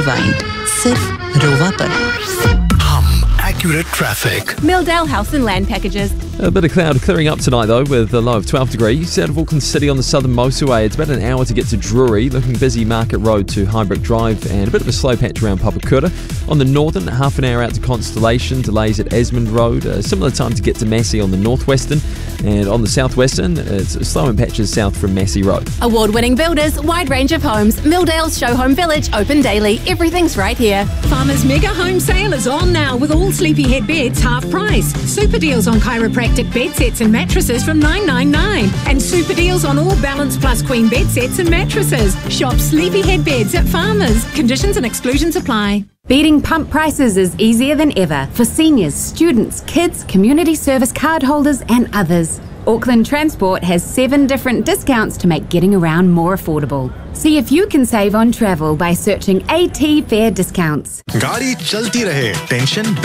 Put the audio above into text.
Rewind सिर्फ रोवा पर। Accurate traffic. Milldale House and Land Packages. A bit of cloud clearing up tonight though, with a low of 12 degrees. Out of Auckland City on the southern motorway, it's about an hour to get to Drury, looking busy Market Road to Highbrick Drive, and a bit of a slow patch around Papakura. On the northern, half an hour out to Constellation, delays at Esmond Road, a similar time to get to Massey on the northwestern, and on the southwestern, it's slow in patches south from Massey Road. Award-winning builders, wide range of homes. Milldale's Show Home Village, open daily. Everything's right here. Farmers Mega Home Sale is on now with all Sleepyhead beds half price. Super deals on chiropractic bed sets and mattresses from $9.99. And super deals on all Balance Plus Queen bed sets and mattresses. Shop Sleepyhead Beds at Farmers. Conditions and exclusions apply. Beating pump prices is easier than ever for seniors, students, kids, community service card holders and others. Auckland Transport has 7 different discounts to make getting around more affordable. See if you can save on travel by searching AT Fair Discounts. गाड़ी चलती रहे, tension